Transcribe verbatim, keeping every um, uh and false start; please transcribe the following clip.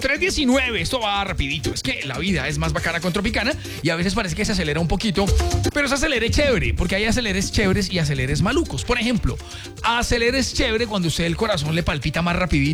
tres diecinueve, esto va rapidito. Es que la vida es más bacana con Tropicana y a veces parece que se acelera un poquito, pero ese acelere chévere, porque hay aceleres chéveres y aceleres malucos. Por ejemplo, aceleres chévere cuando usted el corazón le palpita más rapidito.